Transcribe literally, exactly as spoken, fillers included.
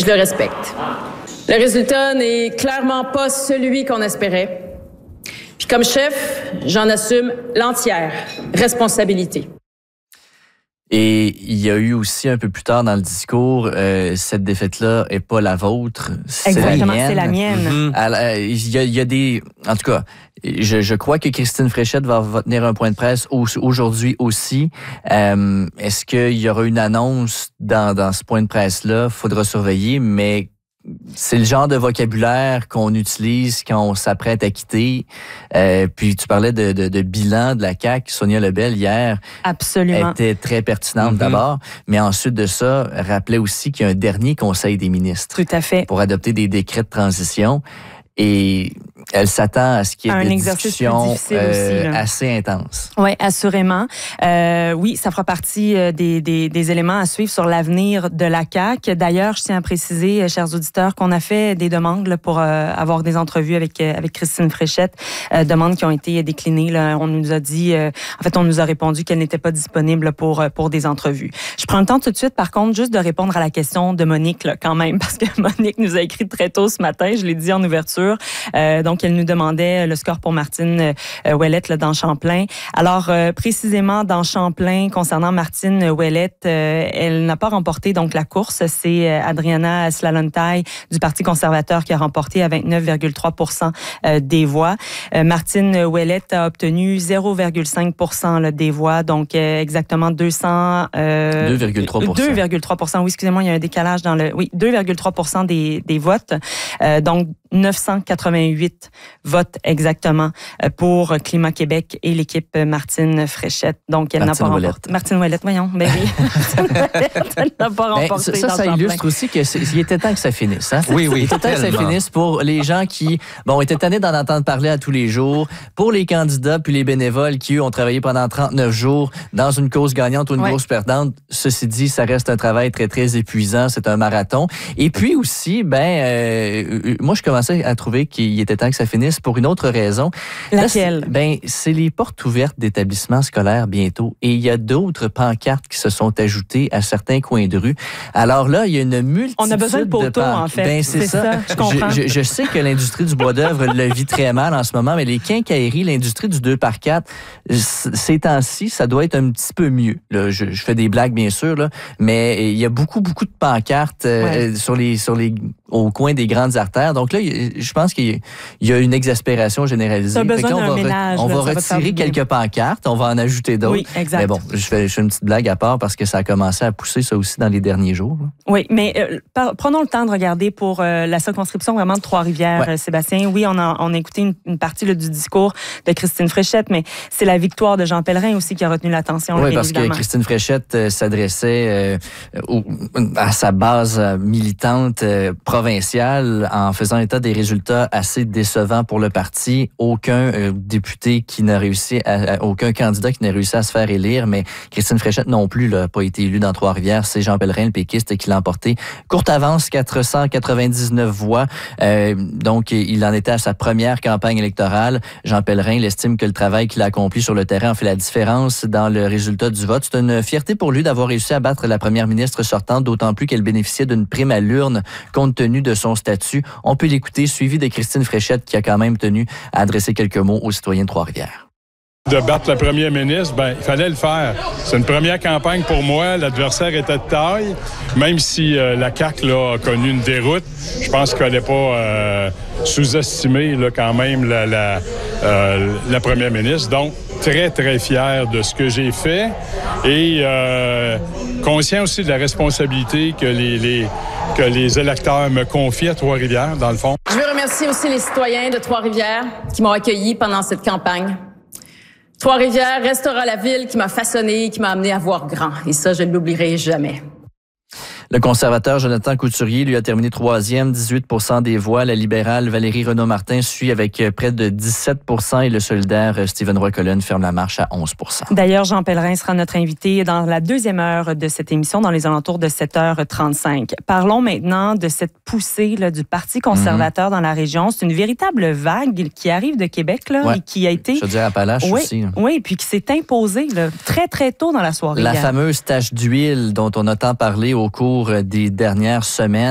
je le respecte. Le résultat n'est clairement pas celui qu'on espérait. Puis comme chef, j'en assume l'entière responsabilité. Et il y a eu aussi un peu plus tard dans le discours, euh, cette défaite-là est pas la vôtre, c'est Exactement, la mienne. c'est la mienne. Mm-hmm. Alors, il, y a, il y a des... En tout cas, je, je crois que Christine Fréchette va, va tenir un point de presse au, aujourd'hui aussi. Euh, est-ce qu'il y aura une annonce dans, dans ce point de presse-là? Faudra surveiller, mais... C'est le genre de vocabulaire qu'on utilise quand on s'apprête à quitter. Euh, puis tu parlais de, de, de bilan de la C A Q. Sonia Lebel, hier, Absolument. était très pertinente mm-hmm. d'abord. Mais ensuite de ça, rappelait aussi qu'il y a un dernier conseil des ministres. Tout à fait. Pour adopter des décrets de transition. Et elle s'attend à ce qu'il y ait un des discussions euh, aussi, assez intenses. Oui, assurément. Euh, oui, ça fera partie euh, des, des, des éléments à suivre sur l'avenir de la C A Q. D'ailleurs, je tiens à préciser, euh, chers auditeurs, qu'on a fait des demandes là, pour euh, avoir des entrevues avec, euh, avec Christine Fréchette, euh, demandes qui ont été déclinées. Là. On nous a dit, euh, en fait, on nous a répondu qu'elle n'était pas disponible pour, pour des entrevues. Je prends le temps tout de suite, par contre, juste de répondre à la question de Monique, là, quand même, parce que Monique nous a écrit très tôt ce matin, je l'ai dit en ouverture. Euh, donc, elle nous demandait le score pour Martine euh, Ouellette là, dans Champlain. Alors, euh, précisément dans Champlain, concernant Martine Ouellette, euh, elle n'a pas remporté donc la course. C'est euh, Adriana Slalontaille du Parti conservateur qui a remporté à vingt-neuf virgule trois pour cent euh, des voix. Euh, Martine Ouellette a obtenu zéro virgule cinq pour cent là, des voix, donc euh, exactement deux cents... Euh, deux virgule trois pour cent. deux virgule trois pour cent, oui, excusez-moi, il y a un décalage dans le... Oui, deux virgule trois pour cent des, des votes. Euh, donc, neuf cent quatre-vingt-huit votes exactement pour Climat Québec et l'équipe Martine Fréchette. Donc, elle Martine n'a pas Ouellette. remporté. Martine Ouellette, voyons. Ben oui. elle n'a pas remporté. Ben, ça, ça, ça illustre aussi qu'il était temps que ça finisse. Hein? Oui, oui. Il était temps que ça finisse pour les gens qui, bon, étaient tannés d'en entendre parler à tous les jours, pour les candidats puis les bénévoles qui, eux, ont travaillé pendant trente-neuf jours dans une cause gagnante ou une ouais. cause perdante. Ceci dit, ça reste un travail très, très épuisant. C'est un marathon. Et puis aussi, ben, euh, moi, je commençais à trouver qu'il était temps que ça finisse pour une autre raison. Laquelle? Là, ben, c'est les portes ouvertes d'établissements scolaires bientôt. Et il y a d'autres pancartes qui se sont ajoutées à certains coins de rue. Alors là, il y a une multitude On a besoin de poteaux, en fait. Ben, c'est, c'est ça. ça. Je comprends. Je, je, je sais que l'industrie du bois d'œuvre le vit très mal en ce moment, mais les quincailleries, l'industrie du deux par quatre, ces temps-ci, ça doit être un petit peu mieux. Là, je, je fais des blagues, bien sûr, là, mais il y a beaucoup, beaucoup de pancartes euh, ouais. sur les, sur les, au coin des grandes artères. Donc là, je pense qu'il y a une exaspération généralisée. Fait que là, on va, ménage, on là, va retirer quelques pancartes, on va en ajouter d'autres. Oui, exact. Mais bon, je fais, je fais une petite blague à part parce que ça a commencé à pousser ça aussi dans les derniers jours. Là. Oui, mais euh, par, prenons le temps de regarder pour euh, la circonscription vraiment de Trois-Rivières, ouais. euh, Sébastien. Oui, on a, on a écouté une, une partie là, du discours de Christine Fréchette, mais c'est la victoire de Jean Pellerin aussi qui a retenu l'attention. Oui, là, parce évidemment. que Christine Fréchette euh, s'adressait euh, au, à sa base militante euh, provinciale en faisant état des résultats assez décevants pour le parti. Aucun euh, député qui n'a réussi, à, à, aucun candidat qui n'a réussi à se faire élire, mais Christine Fréchette non plus n'a pas été élue dans Trois-Rivières. C'est Jean Pellerin, le péquiste, qui l'a emporté. Courte avance, quatre cent quatre-vingt-dix-neuf voix. Euh, donc, il en était à sa première campagne électorale. Jean Pellerin, il estime que le travail qu'il a accompli sur le terrain a fait la différence dans le résultat du vote. C'est une fierté pour lui d'avoir réussi à battre la première ministre sortante, d'autant plus qu'elle bénéficiait d'une prime à l'urne compte tenu de son statut. On peut l'écouter, suivi de Christine Fréchette, qui a quand même tenu à adresser quelques mots aux citoyens de Trois-Rivières. De battre le premier ministre, ben il fallait le faire. C'est une première campagne pour moi. L'adversaire était de taille. Même si euh, la C A Q là, a connu une déroute, je pense qu'elle n'est pas euh, sous-estimée là, quand même la, la, euh, la première ministre. Donc, très, très fier de ce que j'ai fait et euh, conscient aussi de la responsabilité que les, les, que les électeurs me confient à Trois-Rivières, dans le fond. Je veux remercier aussi les citoyens de Trois-Rivières qui m'ont accueilli pendant cette campagne. Trois-Rivières restera la ville qui m'a façonné, qui m'a amené à voir grand. Et ça, je ne l'oublierai jamais. Le conservateur Jonathan Couturier lui a terminé troisième, dix-huit pour cent des voix. La libérale Valérie Renaud-Martin suit avec près de dix-sept pour cent et le solidaire Stephen Roy-Collen ferme la marche à onze pour cent. D'ailleurs, Jean Pellerin sera notre invité dans la deuxième heure de cette émission, dans les alentours de sept heures trente-cinq. Parlons maintenant de cette poussée là, du Parti conservateur mm-hmm. dans la région. C'est une véritable vague qui arrive de Québec là, ouais. et qui a été... Je veux dire, Appalaches oui, aussi. Là. Oui, puis qui s'est imposée là, très, très tôt dans la soirée. La hier. fameuse tache d'huile dont on a tant parlé au cours des dernières semaines.